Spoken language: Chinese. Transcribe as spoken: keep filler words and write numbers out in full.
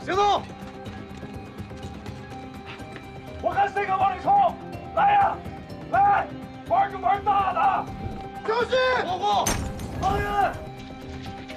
别动！我看谁敢往里冲！来呀，来，玩就玩大的！ 小心！ 保护！王云。